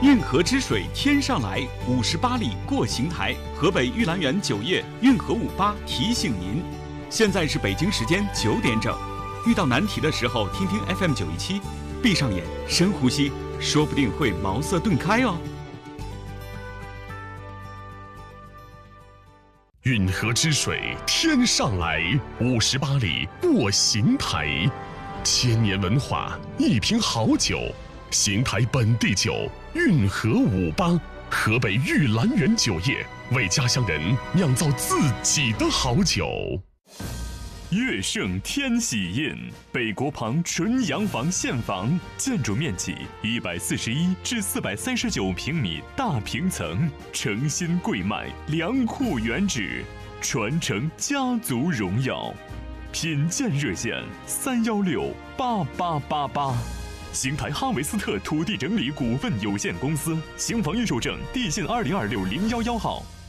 运河之水天上来，58里过邢台。河北玉兰园酒业运河58提醒您，现在是北京时间9点整。遇到难题的时候，听听 FM 917，闭上眼，深呼吸，说不定会茅塞顿开哦。 运河之水天上来，58里过邢台。千年文化，一瓶好酒，邢台本地酒，运河58，河北玉兰园酒业为家乡人酿造自己的好酒。 乐盛天喜印，北国旁纯洋房现房，建筑面积141至439平米大平层，诚心贵卖，良库原址，传承家族荣耀。品鉴热线3168888。邢台哈维斯特土地整理股份有限公司，邢房预售证地信20260111号。